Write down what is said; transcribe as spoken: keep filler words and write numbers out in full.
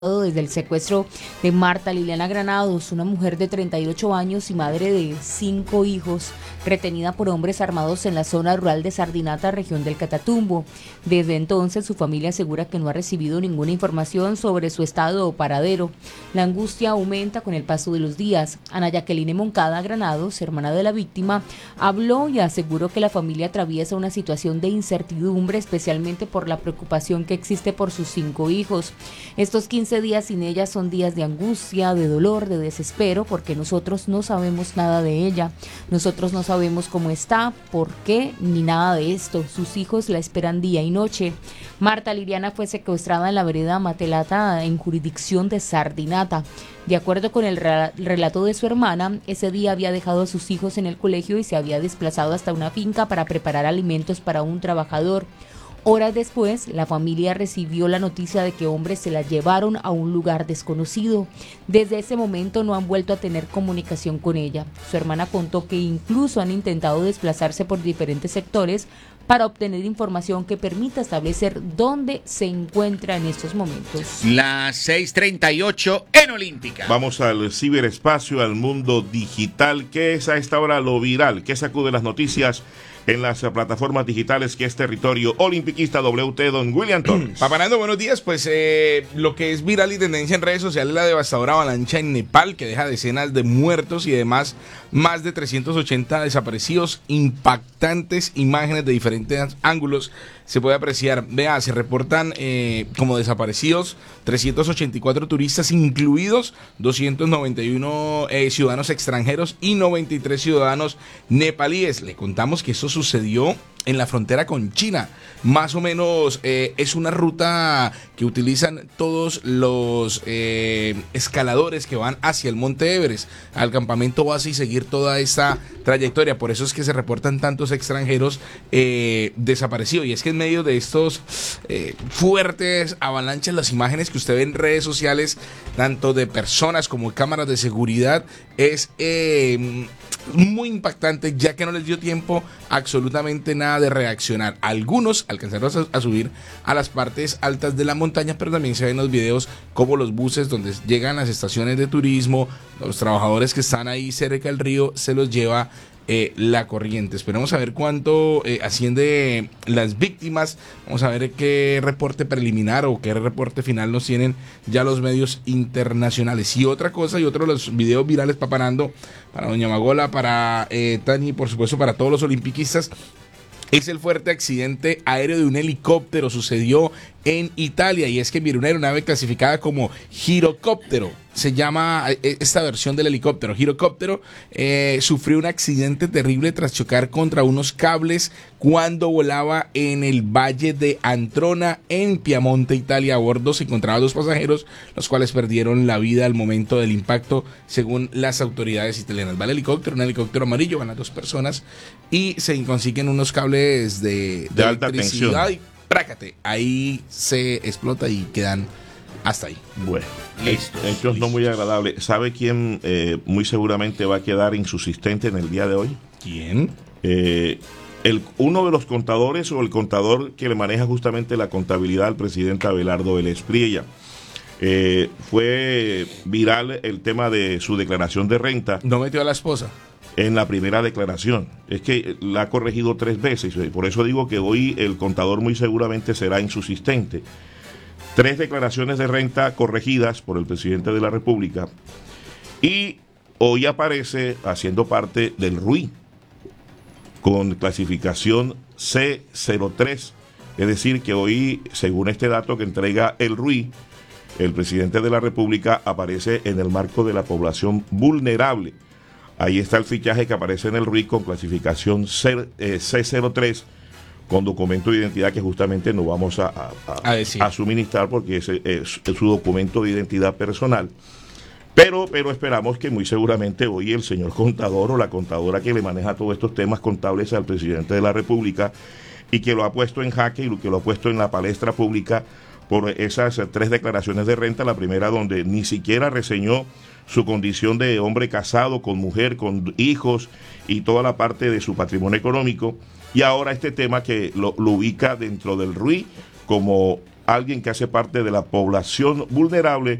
desde el secuestro de Marta Liliana Granados, una mujer de treinta y ocho años y madre de cinco hijos, retenida por hombres armados en la zona rural de Sardinata, región del Catatumbo. Desde entonces, su familia asegura que no ha recibido ninguna información sobre su estado o paradero. La angustia aumenta con el paso de los días. Ana Jacqueline Moncada Granados, hermana de la víctima, habló y aseguró que la familia atraviesa una situación de incertidumbre, especialmente por la preocupación que existe por sus cinco hijos. Estos quince días sin ella son días de angustia, de dolor, de desespero, porque nosotros no sabemos nada de ella. Nosotros no sabemos cómo está, por qué, ni nada de esto. Sus hijos la esperan día y noche. Marta Liliana fue secuestrada en la vereda Matelata, en jurisdicción de Sardinata. De acuerdo con el relato de su hermana, ese día había dejado a sus hijos en el colegio y se había desplazado hasta una finca para preparar alimentos para un trabajador. Horas después, la familia recibió la noticia de que hombres se la llevaron a un lugar desconocido. Desde ese momento no han vuelto a tener comunicación con ella. Su hermana contó que incluso han intentado desplazarse por diferentes sectores para obtener información que permita establecer dónde se encuentra en estos momentos. Las seis treinta y ocho en Olímpica. Vamos al ciberespacio, al mundo digital. ¿Qué es a esta hora lo viral? ¿Qué sacude las noticias en las plataformas digitales que es territorio olimpiquista? W T, don William Torres. Papanando, buenos días. Pues eh, lo que es viral y tendencia en redes sociales es la devastadora avalancha en Nepal, que deja decenas de muertos y además más de trescientos ochenta desaparecidos. Impactantes imágenes de diferentes ángulos se puede apreciar. Vea, se reportan eh, como desaparecidos trescientos ochenta y cuatro turistas, incluidos doscientos noventa y uno eh, ciudadanos extranjeros y noventa y tres ciudadanos nepalíes. Le contamos que eso sucedió en la frontera con China. Más o menos eh, es una ruta que utilizan todos los eh, escaladores que van hacia el Monte Everest, al campamento base, y seguir toda esta trayectoria. Por eso es que se reportan tantos extranjeros eh, desaparecidos. Y es que en medio de estos eh, fuertes avalanchas, las imágenes que usted ve en redes sociales, tanto de personas como cámaras de seguridad, es eh, muy impactante, ya que no les dio tiempo absolutamente nada de reaccionar. Algunos alcanzaron a, a subir a las partes altas de la montaña, pero también se ven los videos como los buses donde llegan las estaciones de turismo, los trabajadores que están ahí cerca del río, se los lleva eh, la corriente. Esperemos a ver cuánto eh, asciende las víctimas. Vamos a ver qué reporte preliminar o qué reporte final nos tienen ya los medios internacionales. Y otra cosa, y otro de los videos virales, papanando, para doña Magola, para eh, Tani y por supuesto para todos los olimpiquistas, es el fuerte accidente aéreo de un helicóptero. Sucedió en Italia, y es que mire, una aeronave clasificada como girocóptero, se llama esta versión del helicóptero, girocóptero, eh, sufrió un accidente terrible tras chocar contra unos cables cuando volaba en el valle de Antrona, en Piamonte, Italia. A bordo se encontraban dos pasajeros, los cuales perdieron la vida al momento del impacto, según las autoridades italianas. Va el helicóptero, un helicóptero amarillo, van las dos personas y se consiguen unos cables de, de, de alta tensión. Y prácate, ahí se explota y quedan hasta ahí. Bueno, listos, hechos listos. No muy agradables. ¿Sabe quién eh, muy seguramente va a quedar insubsistente en el día de hoy? ¿Quién? Eh, el, uno de los contadores, o el contador que le maneja justamente la contabilidad al presidente Abelardo Vélez Priella. Eh, fue viral el tema de su declaración de renta. ¿No metió a la esposa? En la primera declaración. Es que la ha corregido tres veces, por eso digo que hoy el contador muy seguramente será insubsistente. Tres declaraciones de renta corregidas por el presidente de la República, y hoy aparece haciendo parte del R U I con clasificación C cero tres, es decir que hoy, según este dato que entrega el R U I, el presidente de la República aparece en el marco de la población vulnerable. Ahí está el fichaje que aparece en el R U I con clasificación C cero tres, con documento de identidad que justamente no vamos a, a, a, a, a suministrar porque ese es, es su documento de identidad personal. Pero, pero esperamos que muy seguramente hoy el señor contador o la contadora que le maneja todos estos temas contables al presidente de la República, y que lo ha puesto en jaque y lo que lo ha puesto en la palestra pública por esas tres declaraciones de renta, la primera donde ni siquiera reseñó su condición de hombre casado, con mujer, con hijos y toda la parte de su patrimonio económico, y ahora este tema que lo, lo ubica dentro del R U I como alguien que hace parte de la población vulnerable